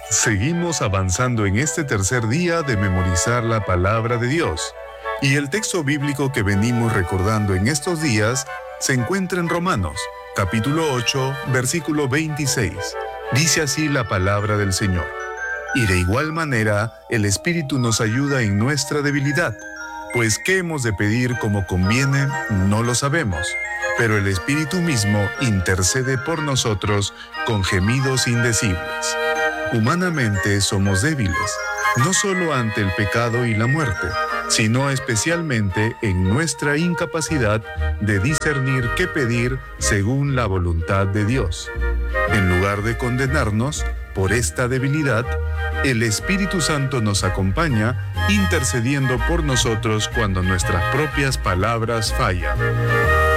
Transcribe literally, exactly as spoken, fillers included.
Seguimos avanzando en este tercer día de memorizar la palabra de Dios. Y el texto bíblico que venimos recordando en estos días se encuentra en Romanos, capítulo ocho, versículo veintiséis. Dice así la palabra del Señor. Y de igual manera, el Espíritu nos ayuda en nuestra debilidad, pues qué hemos de pedir como conviene, no lo sabemos, pero el Espíritu mismo intercede por nosotros con gemidos indecibles. Humanamente somos débiles, no solo ante el pecado y la muerte, sino especialmente en nuestra incapacidad de discernir qué pedir según la voluntad de Dios. En lugar de condenarnos por esta debilidad, el Espíritu Santo nos acompaña intercediendo por nosotros cuando nuestras propias palabras fallan.